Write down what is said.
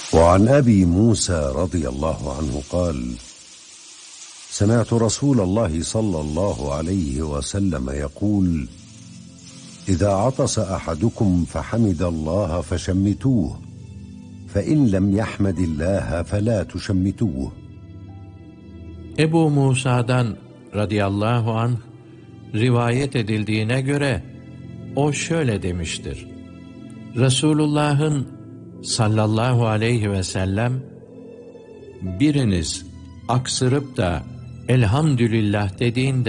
وعن أبي موسى رضي الله عنه قال: سمعت رسول الله صلى الله عليه وسلم يقول: إذا عطس أحدكم فحمد الله فشمتوه، فإن لم يحمد الله فلا تشمتوه. Ebu Musa'dan radıyallahu anh rivayet edildiğine göre o şöyle demiştir: Resulullah'ın sallallahu aleyhi ve sellem, biriniz aksırıp da elhamdülillah dediğinde